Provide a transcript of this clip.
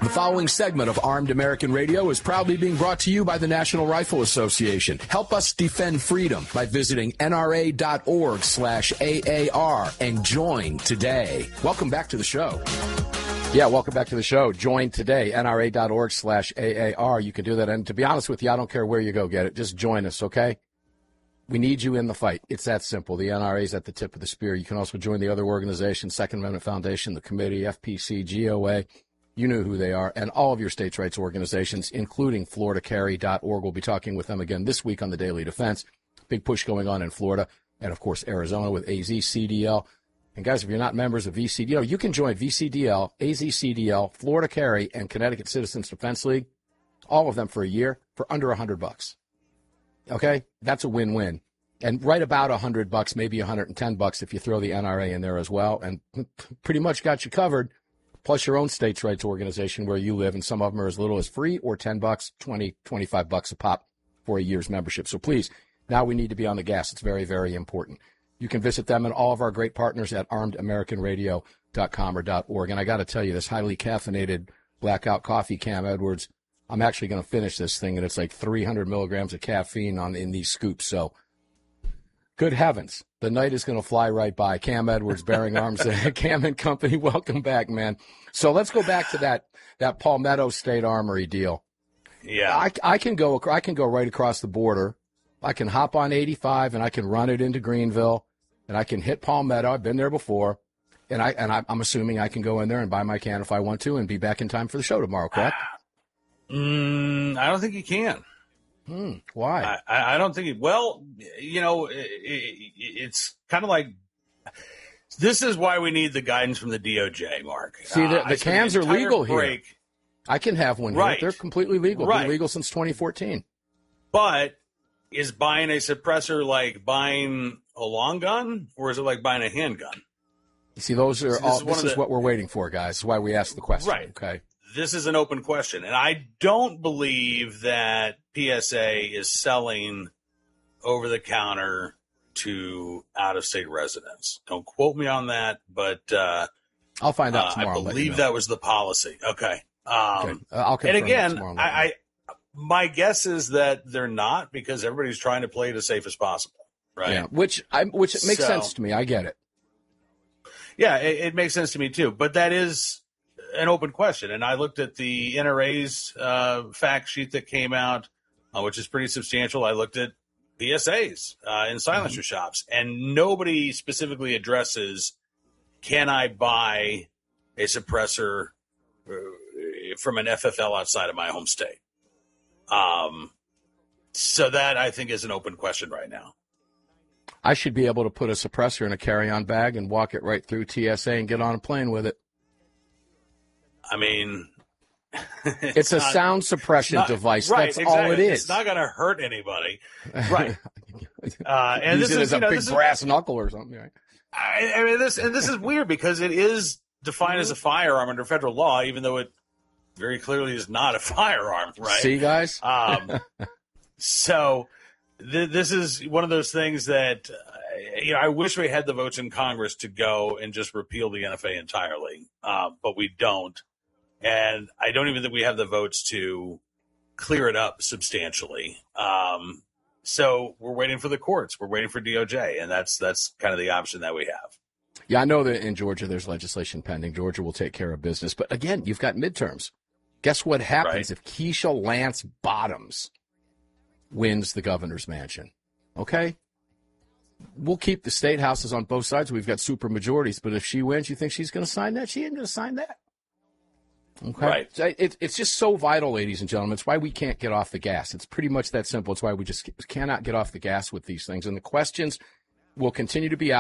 The following segment of Armed American Radio is proudly being brought to you by the National Rifle Association. Help us defend freedom by visiting nra.org/AAR and join today. Welcome back to the show. Yeah, welcome back to the show. Join today, nra.org/AAR. You can do that. And to be honest with you, I don't care where you go get it. Just join us, okay? We need you in the fight. It's that simple. The NRA is at the tip of the spear. You can also join the other organizations, Second Amendment Foundation, the committee, FPC, GOA. You know who they are, and all of your states' rights organizations, including FloridaCarry.org. We'll be talking with them again this week on the Daily Defense. Big push going on in Florida and, of course, Arizona with AZCDL. And, guys, if you're not members of VCDL, you can join VCDL, AZCDL, Florida Carry, and Connecticut Citizens Defense League, all of them for a year for under $100. Okay? That's a win-win. And right about $100, maybe $110 if you throw the NRA in there as well, and pretty much got you covered, plus your own states' rights organization where you live, and some of them are as little as free or $10, $20, $25 a pop for a year's membership. So please, now we need to be on the gas. It's very, very important. You can visit them and all of our great partners at armedamericanradio.com or .org. And I got to tell you, this highly caffeinated blackout coffee, Cam Edwards, I'm actually going to finish this thing, and it's like 300 milligrams of caffeine in these scoops. So, good heavens, the night is going to fly right by. Cam Edwards, Bearing Arms, Cam and Company, welcome back, man. So let's go back to that Palmetto State Armory deal. Yeah, I can go right across the border. I can hop on 85 and I can run it into Greenville, and I can hit Palmetto. I've been there before, and I'm assuming I can go in there and buy my can if I want to, and be back in time for the show tomorrow. Correct? I don't think you can. Why? I don't think. Well, it's kind of like this is why we need the guidance from the DOJ, Mark. See, the cans are legal here. I can have one here. Right. They're completely legal. Right. Been legal since 2014. But is buying a suppressor like buying a long gun, or is it like buying a handgun? You see, those are this is what we're waiting for, guys. That's why we asked the question. Right. Okay. This is an open question, and I don't believe that PSA is selling over-the-counter to out-of-state residents. Don't quote me on that, but I'll find out tomorrow. I believe that was the policy. Okay. Okay. I'll confirm and again, tomorrow. my guess is that they're not, because everybody's trying to play it as safe as possible, right? Yeah, which makes sense to me. I get it. Yeah, it makes sense to me too. But that is an open question. And I looked at the NRA's fact sheet that came out, which is pretty substantial. I looked at PSAs in silencer shops, and nobody specifically addresses, can I buy a suppressor from an FFL outside of my home state? So that, I think, is an open question right now. I should be able to put a suppressor in a carry-on bag and walk it right through TSA and get on a plane with it. I mean, it's a sound suppression device. Right, that's exactly. all it is. It's not going to hurt anybody. Right. And use this it is as a big brass knuckle or something. Right? I mean, this is weird because it is defined as a firearm under federal law, even though it very clearly is not a firearm, right? See, guys? So this is one of those things that, I wish we had the votes in Congress to go and just repeal the NFA entirely, but we don't. And I don't even think we have the votes to clear it up substantially. So we're waiting for the courts. We're waiting for DOJ, and that's kind of the option that we have. Yeah, I know that in Georgia there's legislation pending. Georgia will take care of business. But, again, you've got midterms. Guess what happens if Keisha Lance Bottoms wins the governor's mansion? Okay? We'll keep the state houses on both sides. We've got super majorities. But if she wins, you think she's going to sign that? She ain't going to sign that. Okay? Right. So it's just so vital, ladies and gentlemen. It's why we can't get off the gas. It's pretty much that simple. It's why we just cannot get off the gas with these things. And the questions will continue to be out.